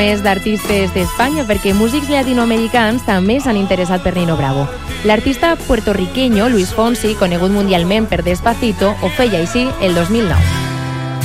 més d'artistes d'Espanya perquè músics llatinoamericans també s'han interessat per Nino Bravo. L'artista puertorriqueño Luis Fonsi, conegut mundialment per Despacito, ho feia així el 2009.